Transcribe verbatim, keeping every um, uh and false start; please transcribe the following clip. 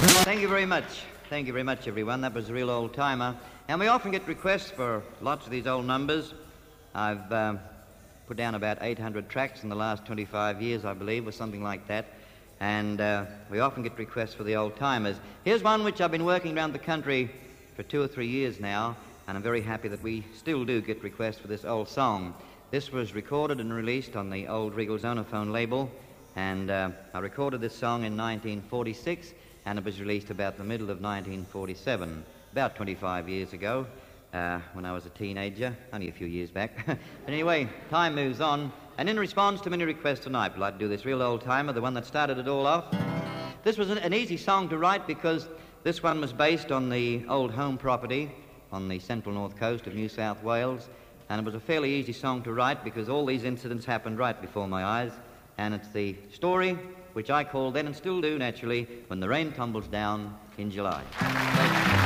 Thank you very much. Thank you very much, everyone. That was a real old-timer. And we often get requests for lots of these old numbers. I've um, put down about eight hundred tracks in the last twenty-five years, I believe, or something like that. And uh, we often get requests for the old-timers. Here's one which I've been working around the country for two or three years now, and I'm very happy that we still do get requests for this old song. This was recorded and released on the old Regal Zonophone label, and uh, I recorded this song in nineteen forty-six, and it was released about the middle of nineteen forty-seven, about twenty-five years ago, uh, when I was a teenager, only a few years back. But anyway, time moves on, and in response to many requests tonight, I'd like to do this real old-timer, the one that started it all off. This was an, an easy song to write because this one was based on the old home property on the central north coast of New South Wales, and it was a fairly easy song to write because all these incidents happened right before my eyes, and it's the story which I called then and still do naturally, When the Rain Tumbles Down in July.